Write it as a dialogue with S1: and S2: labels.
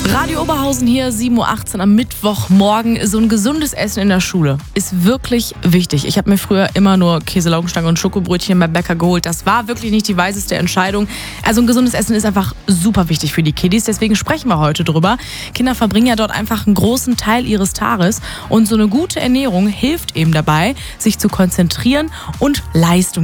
S1: Radio Oberhausen hier, 7.18 Uhr am Mittwochmorgen. So ein gesundes Essen in der Schule ist wirklich wichtig. Ich habe mir früher immer nur Käse-Laugenstange und Schokobrötchen beim Bäcker geholt. Das war wirklich nicht die weiseste Entscheidung. Also ein gesundes Essen ist einfach super wichtig für die Kiddies. Deswegen sprechen wir heute drüber. Kinder verbringen ja dort einfach einen großen Teil ihres Tages. Und so eine gute Ernährung hilft eben dabei, sich zu konzentrieren und Leistung